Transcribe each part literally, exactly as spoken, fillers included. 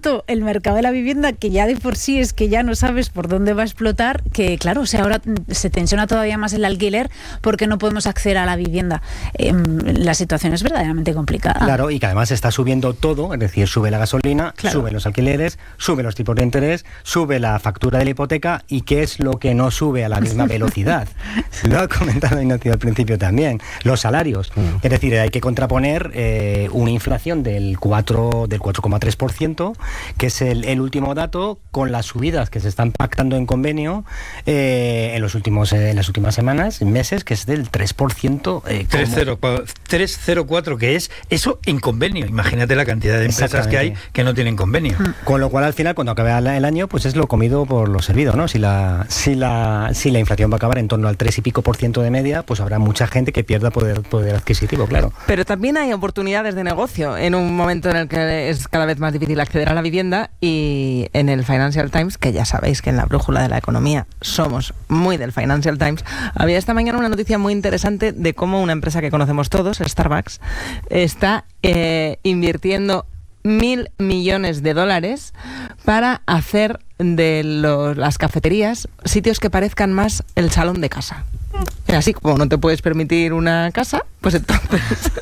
tanto el mercado de la vivienda, que ya de por sí es que ya no sabes por dónde va a explotar, que claro, o sea, ahora se tensiona todavía más el alquiler porque no podemos acceder a la vivienda. Eh, la situación es verdaderamente complicada. Claro, y que además está subiendo todo, es decir, sube la gasolina, claro. Suben los alquileres, suben los tipos de interés, sube la factura de la hipoteca, y ¿qué es lo que no sube a la misma velocidad? Lo ha comentado Ignacio al principio también, los salarios. Mm. Es decir, hay que contraponer eh, una inflación del cuatro del cuatro coma tres por ciento, que es el, el último dato, con las subidas que se están pactando en convenio eh, en los últimos eh, en las últimas semanas, meses, que es del tres por ciento. Eh, tres coma cero cuatro, que es eso en convenio. Imagínate la cantidad de empresas que hay que no tienen convenio. Mm. Con lo cual, al final, cuando acabe el año, pues es lo comido por lo servido, ¿no? Si la, si la, si la inflación va a acabar en torno al tres y pico por ciento de media, pues habrá mucha gente que pierda poder, poder adquisitivo, claro. Pero también hay oportunidades de negocio en un momento en el que es cada vez más difícil acceder a la vivienda, y en el Financial Times, que ya sabéis que en la brújula de la economía somos muy del Financial Times, había esta mañana una noticia muy interesante de cómo una empresa que conocemos todos, Starbucks, está eh, invirtiendo mil millones de dólares para hacer de los, las cafeterías sitios que parezcan más el salón de casa. Así como no te puedes permitir una casa, pues entonces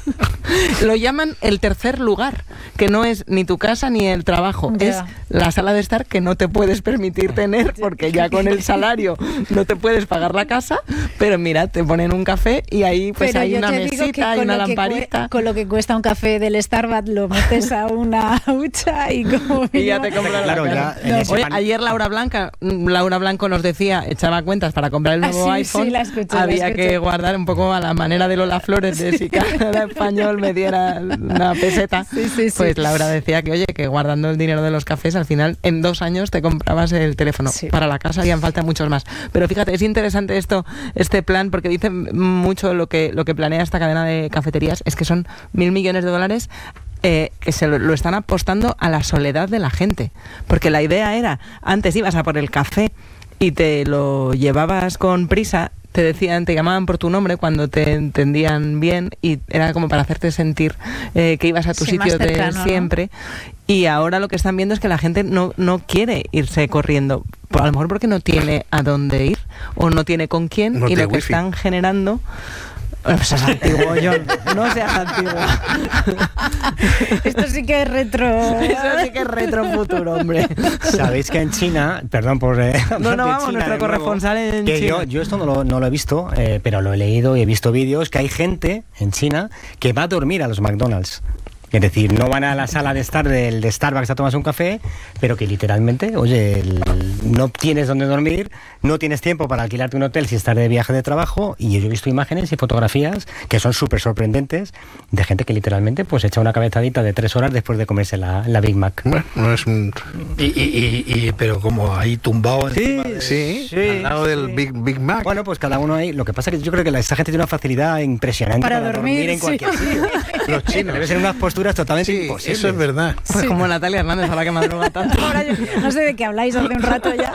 lo llaman el tercer lugar, que no es ni tu casa ni el trabajo, yeah. Es la sala de estar que no te puedes permitir tener, porque ya con el salario no te puedes pagar la casa, pero mira, te ponen un café y ahí pues pero hay una mesita, hay una lamparita. Con lo que cuesta un café del Starbucks lo metes a una hucha y como y ya te compras claro, la ya, no. Oye, ayer Laura Blanca, Laura Blanco nos decía, echaba cuentas para comprar el nuevo ah, sí, iPhone, sí, la escuché, había la que guardar un poco a la manera de Lola Flores, de sí. Si cada español me diera una peseta, sí, sí, sí. Pues Laura decía que oye, que guardando el dinero de los cafés, al final en dos años te comprabas el teléfono. Sí. Para la casa harían falta muchos más. Pero fíjate, es interesante esto, este plan, porque dice mucho lo que, lo que planea esta cadena de cafeterías, es que son mil millones de dólares Eh, que se lo, lo están apostando a la soledad de la gente, porque la idea era, antes ibas a por el café y te lo llevabas con prisa, te decían, te llamaban por tu nombre cuando te entendían bien, y era como para hacerte sentir eh, que ibas a tu sí, sitio cercano, de siempre, ¿no? Y ahora lo que están viendo es que la gente no, no quiere irse corriendo, a lo mejor porque no tiene a dónde ir o no tiene con quién, no y lo que wifi. Están generando. Pues seas antiguo, John. No seas antiguo. Esto sí que es retro. Eso sí que es retro futuro, hombre. Sabéis que en China, perdón por... Eh, no, no, vamos, China, nuestro corresponsal nuevo, en que China. Yo, yo esto no lo, no lo he visto, eh, pero lo he leído y he visto vídeos, que hay gente en China que va a dormir a los McDonald's. Es decir, no van a la sala de estar del de Starbucks a tomarse un café, pero que literalmente, oye, el, no tienes dónde dormir, no tienes tiempo para alquilarte un hotel si estás de viaje de trabajo, y yo he visto imágenes y fotografías que son súper sorprendentes de gente que literalmente pues echa una cabezadita de tres horas después de comerse la, la Big Mac. Bueno, no es un... Y, y, y, y, pero como ahí tumbado sí, de, sí, sí, al lado sí. del Big, Big Mac. Bueno, pues cada uno ahí, lo que pasa es que yo creo que la, esta gente tiene una facilidad impresionante para, para dormir, dormir en sí. cualquier sitio. Los chinos deben ser unas posturas totalmente sí, imposibles. Eso es verdad. Pues sí. Como Natalia Hernández, a la que madruga tanto. Ahora yo, no sé de qué habláis hace un rato ya.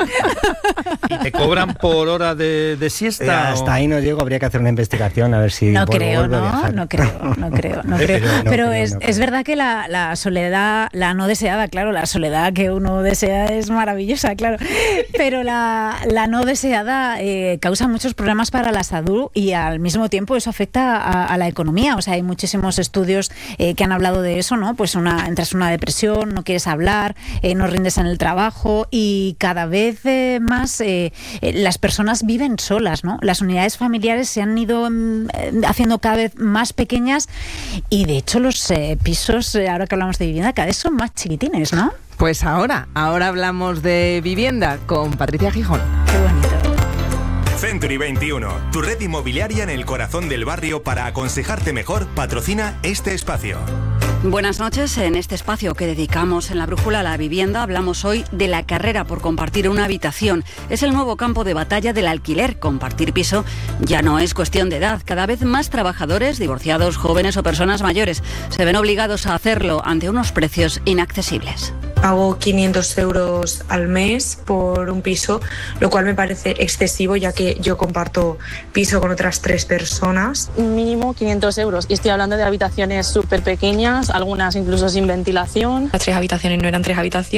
¿Y te cobran por hora de, de siesta? Eh, hasta o... ahí no llego, habría que hacer una investigación a ver si no vuelvo, creo, vuelvo ¿no? a viajar. No creo, no creo, no creo. Pero, no Pero creo, es, no creo. es verdad que la, la soledad, la no deseada, claro, la soledad que uno desea es maravillosa, claro. Pero la, la no deseada eh, causa muchos problemas para la salud, y al mismo tiempo eso afecta a, a la economía. O sea, hay muchísimos estudios eh, que han hablado de eso, ¿no? Pues una, entras en una depresión, no quieres hablar, eh, no rindes en el trabajo, y cada vez eh, más eh, eh, las personas viven solas, ¿no? Las unidades familiares se han ido eh, haciendo cada vez más pequeñas, y de hecho los eh, pisos, eh, ahora que hablamos de vivienda, cada vez son más chiquitines, ¿no? Pues ahora, ahora hablamos de vivienda con Patricia Gijón. Qué bonito. Century veintiuno, tu red inmobiliaria en el corazón del barrio para aconsejarte mejor, patrocina este espacio. Buenas noches. En este espacio que dedicamos en la brújula a la vivienda hablamos hoy de la carrera por compartir una habitación. Es el nuevo campo de batalla del alquiler. Compartir piso ya no es cuestión de edad. Cada vez más trabajadores, divorciados, jóvenes o personas mayores se ven obligados a hacerlo ante unos precios inaccesibles. Pago quinientos euros al mes por un piso, lo cual me parece excesivo, ya que yo comparto piso con otras tres personas. Mínimo quinientos euros, y estoy hablando de habitaciones súper pequeñas, algunas incluso sin ventilación. Las tres habitaciones no eran tres habitaciones.